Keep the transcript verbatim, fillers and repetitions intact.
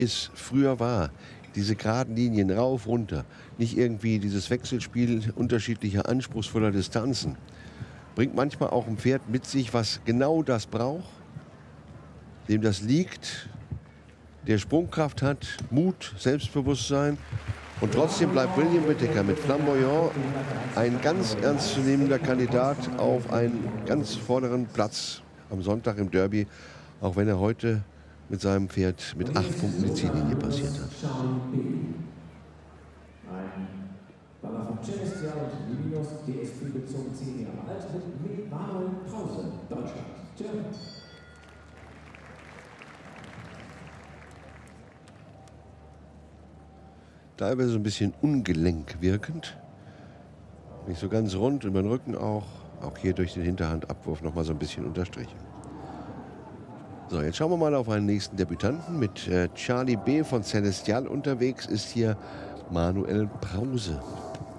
es früher war. Diese geraden Linien rauf, runter. Nicht irgendwie dieses Wechselspiel unterschiedlicher, anspruchsvoller Distanzen. Bringt manchmal auch ein Pferd mit sich, was genau das braucht, dem das liegt, der Sprungkraft hat, Mut, Selbstbewusstsein. Und trotzdem bleibt William Whittaker mit Flamboyant ein ganz ernstzunehmender Kandidat auf einen ganz vorderen Platz am Sonntag im Derby, auch wenn er heute mit seinem Pferd mit acht Punkten die Ziellinie passiert hat. Ein Baller von Celestia und Livinos, D S P bezogen zehn Jahre alt, mit Manuel Krause, Deutschland. Germany. Teilweise so ein bisschen ungelenk wirkend. Nicht so ganz rund, über den Rücken auch. Auch hier durch den Hinterhandabwurf nochmal so ein bisschen unterstrichen. So, jetzt schauen wir mal auf einen nächsten Debütanten. Mit äh, Charlie B. von Celestial unterwegs ist hier Manuel Krause.